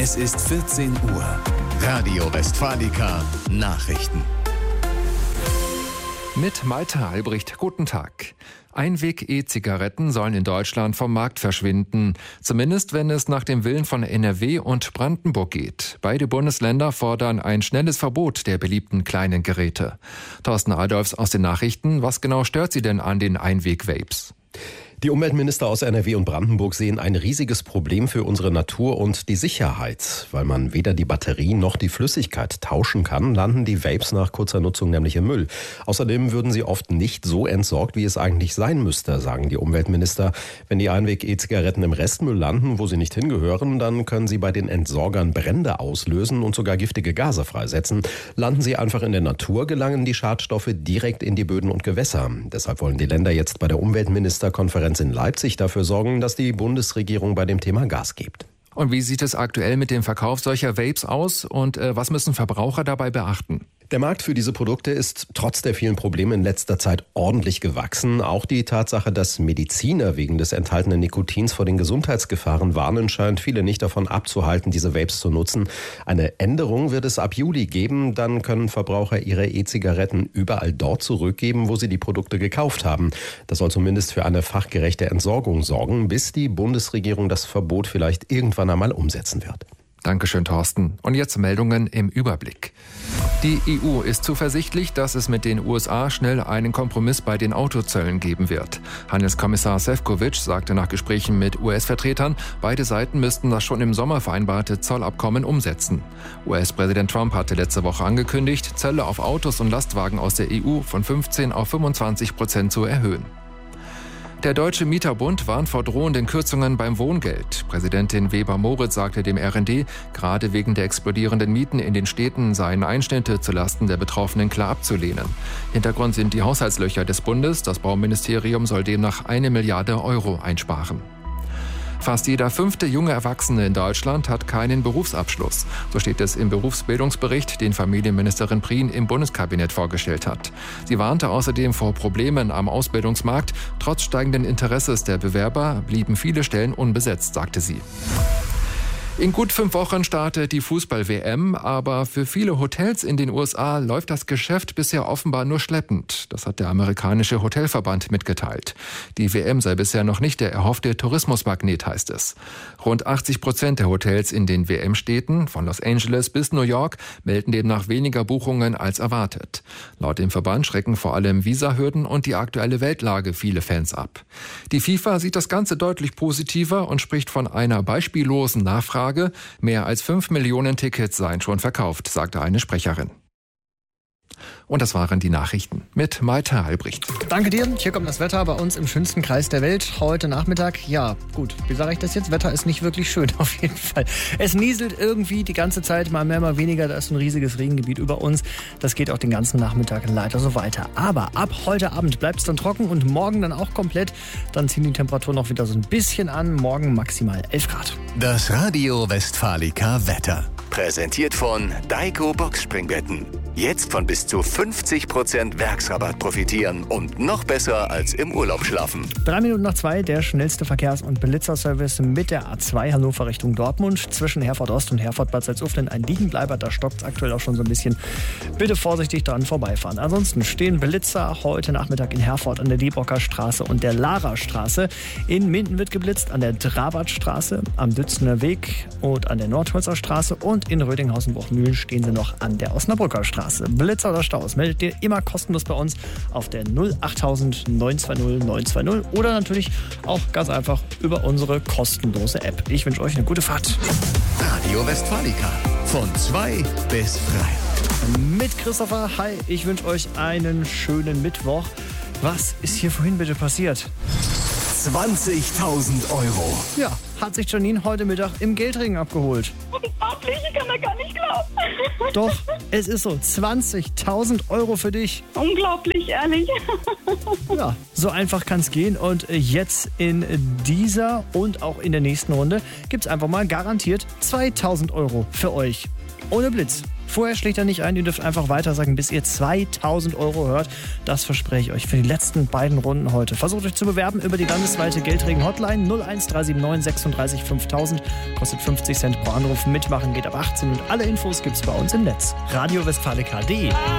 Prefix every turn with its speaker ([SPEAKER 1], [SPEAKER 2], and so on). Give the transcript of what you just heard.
[SPEAKER 1] Es ist 14 Uhr. Radio Westfalica Nachrichten.
[SPEAKER 2] Mit Malte Albrecht, guten Tag. Einweg-E-Zigaretten sollen in Deutschland vom Markt verschwinden. Zumindest, wenn es nach dem Willen von NRW und Brandenburg geht. Beide Bundesländer fordern ein schnelles Verbot der beliebten kleinen Geräte. Thorsten Adolfs aus den Nachrichten. Was genau stört Sie denn an den Einweg-Vapes?
[SPEAKER 3] Die Umweltminister aus NRW und Brandenburg sehen ein riesiges Problem für unsere Natur und die Sicherheit. Weil man weder die Batterie noch die Flüssigkeit tauschen kann, landen die Vapes nach kurzer Nutzung nämlich im Müll. Außerdem würden sie oft nicht so entsorgt, wie es eigentlich sein müsste, sagen die Umweltminister. Wenn die Einweg-E-Zigaretten im Restmüll landen, wo sie nicht hingehören, dann können sie bei den Entsorgern Brände auslösen und sogar giftige Gase freisetzen. Landen sie einfach in der Natur, gelangen die Schadstoffe direkt in die Böden und Gewässer. Deshalb wollen die Länder jetzt bei der Umweltministerkonferenz in Leipzig dafür sorgen, dass die Bundesregierung bei dem Thema Gas gibt.
[SPEAKER 2] Und wie sieht es aktuell mit dem Verkauf solcher Vapes aus und was müssen Verbraucher dabei beachten?
[SPEAKER 3] Der Markt für diese Produkte ist trotz der vielen Probleme in letzter Zeit ordentlich gewachsen. Auch die Tatsache, dass Mediziner wegen des enthaltenen Nikotins vor den Gesundheitsgefahren warnen, scheint viele nicht davon abzuhalten, diese Vapes zu nutzen. Eine Änderung wird es ab Juli geben. Dann können Verbraucher ihre E-Zigaretten überall dort zurückgeben, wo sie die Produkte gekauft haben. Das soll zumindest für eine fachgerechte Entsorgung sorgen, bis die Bundesregierung das Verbot vielleicht irgendwann einmal umsetzen wird.
[SPEAKER 2] Dankeschön, Thorsten. Und jetzt Meldungen im Überblick. Die EU ist zuversichtlich, dass es mit den USA schnell einen Kompromiss bei den Autozöllen geben wird. Handelskommissar Šefčovič sagte nach Gesprächen mit US-Vertretern, beide Seiten müssten das schon im Sommer vereinbarte Zollabkommen umsetzen. US-Präsident Trump hatte letzte Woche angekündigt, Zölle auf Autos und Lastwagen aus der EU von 15% auf 25% zu erhöhen. Der Deutsche Mieterbund warnt vor drohenden Kürzungen beim Wohngeld. Präsidentin Weber-Moritz sagte dem RND, gerade wegen der explodierenden Mieten in den Städten seien Einschnitte zulasten der Betroffenen klar abzulehnen. Hintergrund sind die Haushaltslöcher des Bundes. Das Bauministerium soll demnach 1 Milliarde Euro einsparen. Fast jeder 5. junge Erwachsene in Deutschland hat keinen Berufsabschluss. So steht es im Berufsbildungsbericht, den Familienministerin Prien im Bundeskabinett vorgestellt hat. Sie warnte außerdem vor Problemen am Ausbildungsmarkt. Trotz steigenden Interesses der Bewerber blieben viele Stellen unbesetzt, sagte sie. In gut 5 Wochen startet die Fußball-WM, aber für viele Hotels in den USA läuft das Geschäft bisher offenbar nur schleppend. Das hat der amerikanische Hotelverband mitgeteilt. Die WM sei bisher noch nicht der erhoffte Tourismusmagnet, heißt es. Rund 80% der Hotels in den WM-Städten, von Los Angeles bis New York, melden demnach weniger Buchungen als erwartet. Laut dem Verband schrecken vor allem Visahürden und die aktuelle Weltlage viele Fans ab. Die FIFA sieht das Ganze deutlich positiver und spricht von einer beispiellosen Nachfrage. Mehr als 5 Millionen Tickets seien schon verkauft, sagte eine Sprecherin. Und das waren die Nachrichten mit Malte Albrecht.
[SPEAKER 4] Danke dir. Hier kommt das Wetter bei uns im schönsten Kreis der Welt. Heute Nachmittag, ja gut, wie sage ich das jetzt? Wetter ist nicht wirklich schön, auf jeden Fall. Es nieselt irgendwie die ganze Zeit, mal mehr, mal weniger. Da ist ein riesiges Regengebiet über uns. Das geht auch den ganzen Nachmittag leider so weiter. Aber ab heute Abend bleibt es dann trocken und morgen dann auch komplett. Dann ziehen die Temperaturen noch wieder so ein bisschen an. Morgen maximal 11 Grad.
[SPEAKER 1] Das Radio Westfalica Wetter. Präsentiert von Daiko Boxspringbetten. Jetzt von bis zu 50% Werksrabatt profitieren und noch besser als im Urlaub schlafen.
[SPEAKER 4] 3 Minuten nach 2, der schnellste Verkehrs- und Blitzerservice mit der A2 Hannover Richtung Dortmund. Zwischen Herford Ost und Herford Bad Salzuflen ein Liegenbleiber, da stockt es aktuell auch schon so ein bisschen. Bitte vorsichtig dran vorbeifahren. Ansonsten stehen Blitzer heute Nachmittag in Herford an der Liebrocker Straße und der Lara Straße. In Minden wird geblitzt an der Drabartstraße, am Dützener Weg und an der Nordholzer Straße und in Rödinghausen-Bruchmühlen stehen sie noch an der Osnabrücker Straße. Blitzer oder Staus meldet ihr immer kostenlos bei uns auf der 08000 920 920 oder natürlich auch ganz einfach über unsere kostenlose App. Ich wünsche euch eine gute Fahrt.
[SPEAKER 1] Radio Westfalica von 2 bis 3.
[SPEAKER 4] Mit Christopher, hi, ich wünsche euch einen schönen Mittwoch. Was ist hier vorhin bitte passiert?
[SPEAKER 1] 20.000 Euro.
[SPEAKER 4] Ja, hat sich Janine heute Mittag im Geldring abgeholt.
[SPEAKER 5] Unglaublich, ich kann das gar nicht glauben.
[SPEAKER 4] Doch, es ist so, 20.000 Euro für dich.
[SPEAKER 5] Unglaublich, ehrlich.
[SPEAKER 4] Ja, so einfach kann es gehen. Und jetzt in dieser und auch in der nächsten Runde gibt es einfach mal garantiert 2.000 Euro für euch. ohne Blitz. Vorher schlägt er nicht ein, ihr dürft einfach weiter sagen, bis ihr 2.000 € hört. Das verspreche ich euch für die letzten beiden Runden heute. Versucht euch zu bewerben über die landesweite Geldregen-Hotline 01379 36 5000. Kostet 50 Cent pro Anruf. Mitmachen geht ab 18 und alle Infos gibt's bei uns im Netz. Radio Westfalica.de